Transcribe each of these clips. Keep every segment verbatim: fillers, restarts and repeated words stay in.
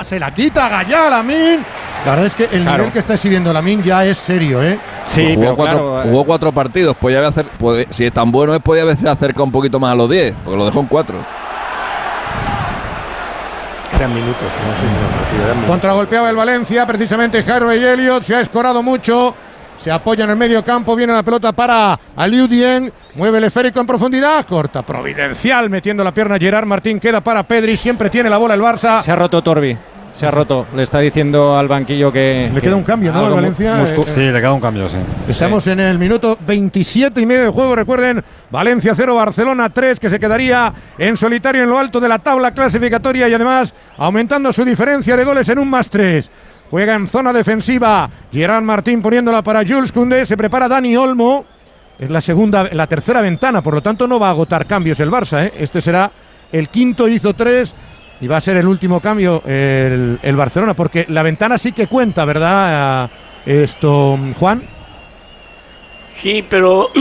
se la quita Gallá a Lamine. La verdad es que el claro. nivel que está exhibiendo Lamine ya es serio, ¿eh? Sí, jugó, pero cuatro, claro, jugó cuatro partidos, podía hacer, puede, si es tan bueno es, podía haberse acercado un poquito más a los diez, porque lo dejó en cuatro. Eran minutos, no sé si era partido, eran minutos. Contragolpeaba el Valencia, precisamente Harvey Elliott, se ha escorado mucho, se apoya en el medio campo, viene la pelota para Aliou Dieng, mueve el esférico en profundidad, corta, providencial, metiendo la pierna Gerard Martín, queda para Pedri, siempre tiene la bola el Barça. Se ha roto Torbi. Se ha roto, le está diciendo al banquillo que... Le que queda un cambio, ¿no? Al Valencia. Muscu- sí, le queda un cambio, sí. Estamos sí. en el minuto veintisiete y medio de juego, recuerden, Valencia cero, Barcelona tres, que se quedaría en solitario en lo alto de la tabla clasificatoria y además aumentando su diferencia de goles en un más tres. Juega en zona defensiva, Gerard Martín poniéndola para Jules Koundé, se prepara Dani Olmo, es la segunda, la tercera ventana, por lo tanto no va a agotar cambios el Barça, ¿eh? Este será el quinto, hizo tres. Y va a ser el último cambio el, el Barcelona, porque la ventana sí que cuenta, ¿verdad? Esto, Juan. Sí, pero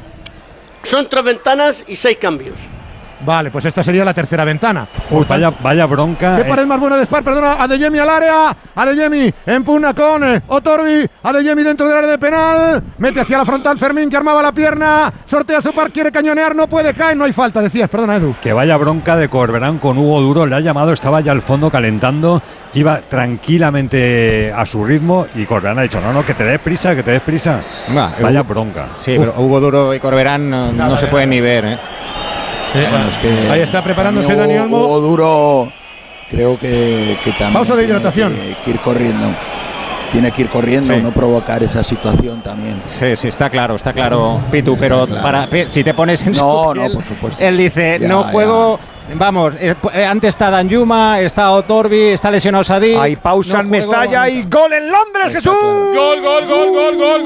son tres ventanas y seis cambios. Vale, pues esta sería la tercera ventana. Uy, vaya, vaya bronca. ¿Qué eh. pared más buena de Spar? Perdona, Adeyemi al área. Adeyemi empuna con eh, Otorbi. Adeyemi dentro del área de penal. Mete hacia la frontal Fermín, que armaba la pierna. Sortea su par, quiere cañonear, no puede caer. No hay falta, decías, perdona, Edu. Que vaya bronca de Corberán con Hugo Duro. Le ha llamado, estaba ya al fondo calentando. Iba tranquilamente a su ritmo. Y Corberán ha dicho: no, no, que te des prisa, que te des prisa. Nah, vaya Hugo, bronca. Sí, Uf. pero Hugo Duro y Corberán no, no se pueden ni ver, ¿eh? Eh, bueno, es que ahí está preparándose Dani Olmo. Hugo Duro, creo que, que también pausa de hidratación. Tiene que ir corriendo. Tiene que ir corriendo, sí. no provocar esa situación también. Sí, sí, está claro, está claro, Pitu, está pero claro. para si te pones en no, su piel, no, por supuesto. Él dice, ya, no juego, ya. vamos, eh, antes está Danjuma, está Otorbi, está lesionado Sadí. Hay pausa no en Mestalla y gol en Londres, Jesús. Gol, gol, gol, gol, gol,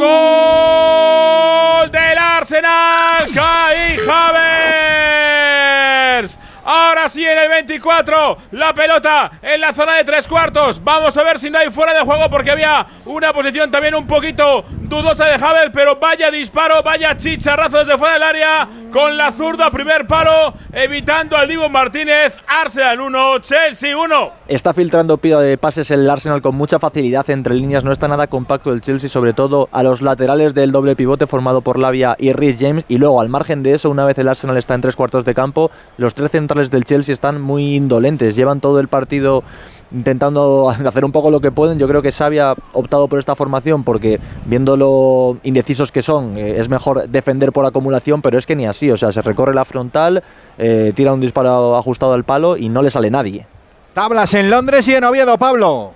gol del Arsenal. Kai Havertz. Ahora sí en el veinticuatro, la pelota en la zona de tres cuartos. Vamos a ver si no hay fuera de juego, porque había una posición también un poquito dudosa de Havertz, pero vaya disparo, vaya chicharrazo desde fuera del área con la zurda, primer palo, evitando al Dibu Martínez. Arsenal uno, Chelsea uno. Está filtrando pida de pases el Arsenal con mucha facilidad entre líneas, no está nada compacto el Chelsea, sobre todo a los laterales del doble pivote formado por Lavia y Reece James, y luego al margen de eso, una vez el Arsenal está en tres cuartos de campo, los tres centrales del Chelsea están muy indolentes, llevan todo el partido intentando hacer un poco lo que pueden. Yo creo que Xavi ha optado por esta formación porque, viendo lo indecisos que son, eh, es mejor defender por acumulación, pero es que ni así, o sea, se recorre la frontal, eh, tira un disparo ajustado al palo y no le sale nadie. Tablas en Londres y en Oviedo, Pablo.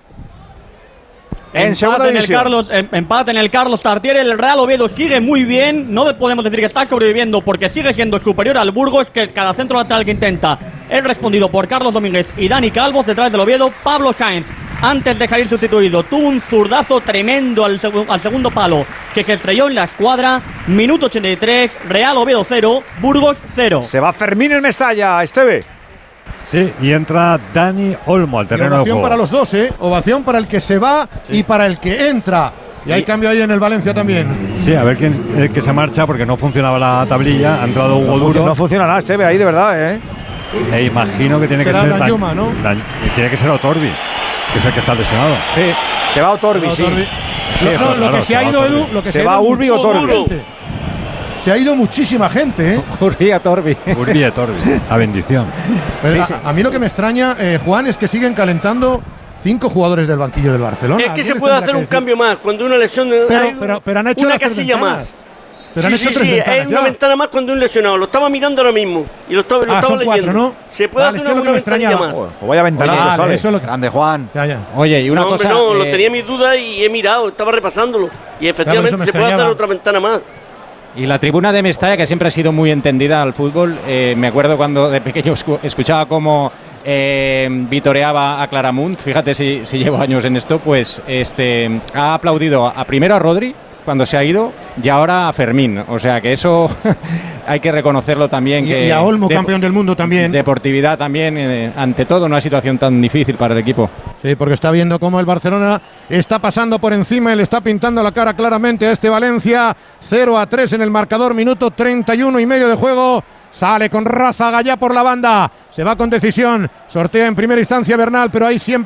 En segunda en el Carlos, en, empate en el Carlos Tartiere. El Real Oviedo sigue muy bien. No podemos decir que está sobreviviendo porque sigue siendo superior al Burgos, que cada centro lateral que intenta es respondido por Carlos Domínguez y Dani Calvo. Detrás del Oviedo, Pablo Sáenz, antes de salir sustituido, tuvo un zurdazo tremendo al, seg al segundo palo que se estrelló en la escuadra. Minuto ochenta y tres, Real Oviedo cero, Burgos cero. Se va Fermín en Mestalla, Esteve. Sí, y entra Dani Olmo al terreno de juego. Ovación para los dos, ¿eh? Ovación para el que se va sí. y para el que entra. Y hay cambio ahí en el Valencia también. Sí, a ver quién el que se marcha, porque no funcionaba la tablilla. Ha entrado Hugo no Duro. No funciona nada, Esteve, ahí de verdad, ¿eh? E imagino que tiene Será que ser Danjuma, ¿no? Dan, tiene que ser Otorbi, que es el que está lesionado. Sí, se va Otorbi, sí. Otorbi. sí. No, no, claro, lo que se, se ha ido, Edu, lo que se, se va Urbi o Torbi. Se ha ido muchísima gente, ¿eh? Urbi a Torbi. Urbi a Torbi, a bendición. Sí, sí. A, a mí lo que me extraña, eh, Juan, es que siguen calentando cinco jugadores del banquillo del Barcelona. Es que se puede hacer un decir? cambio más cuando una lesión. Pero, hay pero, pero han hecho una casilla más. Pero sí, han hecho sí, tres sí, ventanas, es una ya. ventana más cuando un lesionado. Lo estaba mirando ahora mismo y lo estaba, lo ah, estaba son leyendo. Cuatro, ¿no? Se puede vale, hacer es que una, lo que una me ventanilla más. O vaya ventanilla, vale, ¿sabes? Eso es lo que... Grande Juan. Ya, ya. Oye, y una no, cosa. Hombre, no, eh... lo tenía mis dudas y he mirado, estaba repasándolo. Y efectivamente claro, se puede hacer otra ventana más. Y la tribuna de Mestalla, que siempre ha sido muy entendida al fútbol, eh, me acuerdo cuando de pequeño escuchaba cómo eh, vitoreaba a Claramunt, fíjate si, si llevo años en esto, pues este ha aplaudido a, primero a Rodri cuando se ha ido y ahora a Fermín, o sea que eso hay que reconocerlo también. Y, que y a Olmo, de, campeón del mundo también. Deportividad también, eh, ante todo, una situación tan difícil para el equipo. Sí, porque está viendo cómo el Barcelona está pasando por encima y le está pintando la cara claramente a este Valencia. cero a tres en el marcador, minuto treinta y uno y medio de juego. Sale con Rafa Gallá por la banda, se va con decisión, sortea en primera instancia Bernal, pero ahí siempre